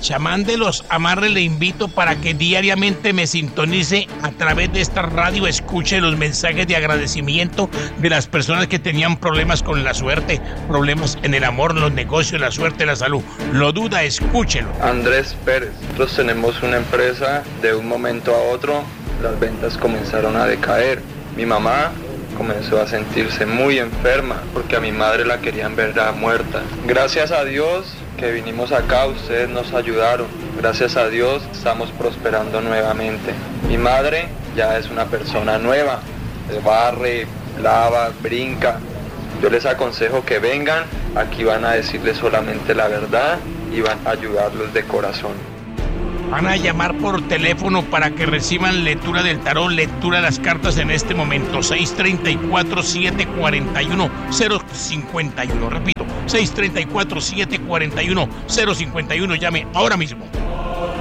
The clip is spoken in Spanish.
chamán de los amarres le invito para que diariamente me sintonice a través de esta radio, escuche los mensajes de agradecimiento de las personas que tenían problemas con la suerte, problemas en el amor, los negocios, la suerte, la salud. Lo duda, escúchelo. Andrés Pérez, nosotros tenemos una empresa, de un momento a otro las ventas comenzaron a decaer. Mi mamá comenzó a sentirse muy enferma porque a mi madre la querían ver ya muerta. Gracias a Dios que vinimos acá, ustedes nos ayudaron. Gracias a Dios estamos prosperando nuevamente. Mi madre ya es una persona nueva, se barre, lava, brinca. Yo les aconsejo que vengan, aquí van a decirles solamente la verdad y van a ayudarlos de corazón. Van a llamar por teléfono para que reciban lectura del tarot, lectura de las cartas en este momento. 634-741-051. Repito, 634-741-051. Llame ahora mismo.